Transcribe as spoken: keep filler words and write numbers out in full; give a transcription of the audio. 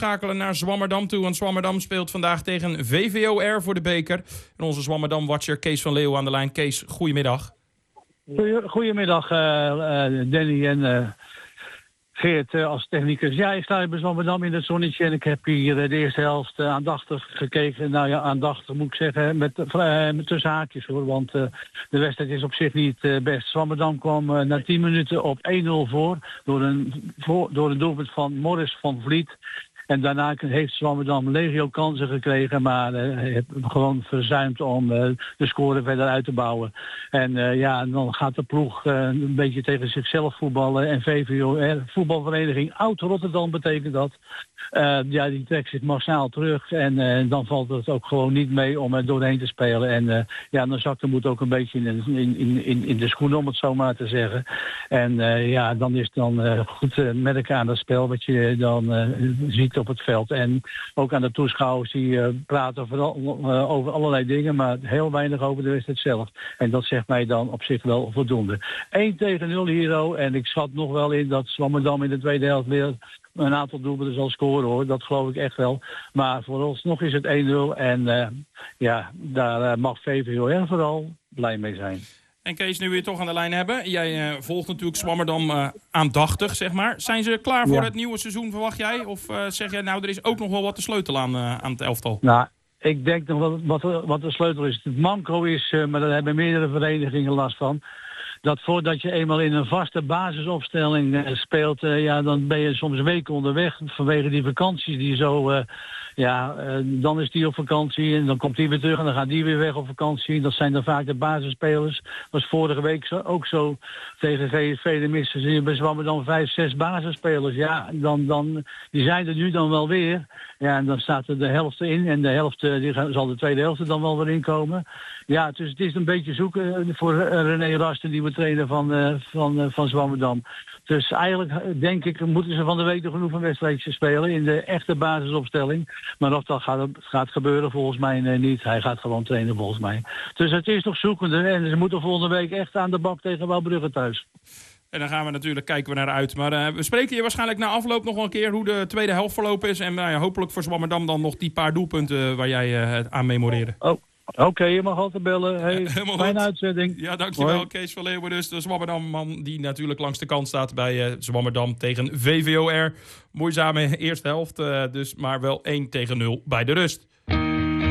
schakelen naar Zwammerdam toe. Want Zwammerdam speelt vandaag tegen V V O R voor de beker. En onze Zwammerdam-watcher Kees van Leeuwen aan de lijn. Kees, goedemiddag. Goedemiddag uh, uh, Danny en uh, Geert uh, als technicus. Ja, ik sta hier bij Zwammerdam in het zonnetje en ik heb hier uh, de eerste helft uh, aandachtig gekeken. Nou ja, aandachtig moet ik zeggen, met, uh, met tussen haakjes hoor, want uh, de wedstrijd is op zich niet uh, best. Zwammerdam kwam uh, na tien minuten op één nul voor door een, voor, door een doelpunt van Morris van Vliet. En daarna heeft Zwammerdam legio kansen gekregen, maar uh, heeft gewoon verzuimd om uh, de score verder uit te bouwen. En uh, ja, dan gaat de ploeg uh, een beetje tegen zichzelf voetballen. En V V O R, voetbalvereniging Oud-Rotterdam betekent dat. Uh, ja, die trekt zich massaal terug en uh, dan valt het ook gewoon niet mee om er doorheen te spelen. En uh, ja, dan zakt de moed ook een beetje in, in, in, in de schoenen, om het zo maar te zeggen. En uh, ja, dan is het dan uh, goed te merken aan dat spel wat je dan uh, ziet op het veld. En ook aan de toeschouwers die uh, praten over, uh, over allerlei dingen, maar heel weinig over de wedstrijd zelf. En dat zegt mij dan op zich wel voldoende. één tegen nul hier, en ik schat nog wel in dat Zwammerdam in de tweede helft weer een aantal doelpunten zal scoren hoor, dat geloof ik echt wel. Maar vooralsnog is het één nul en uh, ja, daar uh, mag V V O R vooral blij mee zijn. En Kees, nu we je toch aan de lijn hebben. Jij uh, volgt natuurlijk Zwammerdam uh, aandachtig, zeg maar. Zijn ze klaar voor ja. het nieuwe seizoen, verwacht jij? Of uh, zeg jij, nou, er is ook nog wel wat te sleutelen aan, uh, aan het elftal? Nou, ik denk nog wel wat, wat de sleutel is. Het manco is, uh, maar daar hebben meerdere verenigingen last van, dat voordat je eenmaal in een vaste basisopstelling uh, speelt, uh, ja, dan ben je soms weken onderweg vanwege die vakanties die zo, uh, ja, uh, dan is die op vakantie en dan komt die weer terug en dan gaat die weer weg op vakantie. Dat zijn dan vaak de basisspelers. Dat was vorige week zo, ook zo tegen G S V. De missen ze bij Zwammerdam vijf, zes basisspelers. Ja, dan, dan, die zijn er nu dan wel weer. Ja, en dan staat er de helft in en de helft, uh, die zal de tweede helft er dan wel weer inkomen. Ja, dus het is een beetje zoeken voor uh, René Rasten, die trainer van, uh, van, uh, van Zwammerdam. Dus eigenlijk denk ik moeten ze van de week nog genoeg een wedstrijdje spelen in de echte basisopstelling. Maar of dat gaat, gaat gebeuren volgens mij uh, niet. Hij gaat gewoon trainen volgens mij. Dus het is nog zoekende en ze moeten volgende week echt aan de bak tegen Wouwbrugge thuis. En dan gaan we natuurlijk kijken we naar uit. Maar uh, we spreken je waarschijnlijk na afloop nog wel een keer hoe de tweede helft verlopen is. En uh, ja, hopelijk voor Zwammerdam dan nog die paar doelpunten waar jij uh, aan memoreerde. Oh. Oké, okay, je mag altijd bellen. Hey, Helemaal fijne uitzending. Ja, dankjewel. Hoi. Kees van Leeuwen dus, de Zwammerdam-man die natuurlijk langs de kant staat bij uh, Zwammerdam tegen V V O R. Moeizame eerste helft, uh, dus maar wel één tegen nul bij de rust.